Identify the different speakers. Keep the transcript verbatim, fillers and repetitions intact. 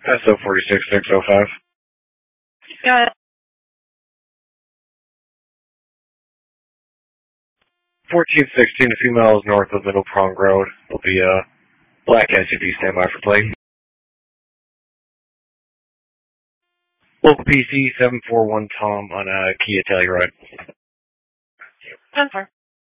Speaker 1: S O four six six oh five.
Speaker 2: Got it.
Speaker 1: fourteen sixteen, a few miles north of Middle Prong Road. There'll be a black S U V standby for plate. Local P C seven four one Tom on a Kia Telluride.
Speaker 2: ten four.